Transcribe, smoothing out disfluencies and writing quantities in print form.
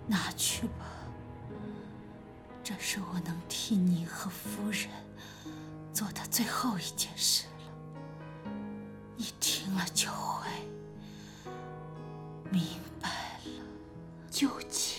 拿去吧，这是我能替你和夫人做的最后一件事了。你听了就会明白了。 究竟